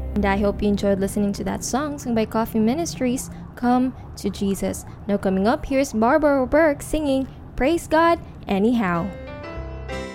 And I hope you enjoyed listening to that song sung by Coffee Ministries, Come to Jesus. Now coming up, here's Barbara Burke singing Praise God Anyhow.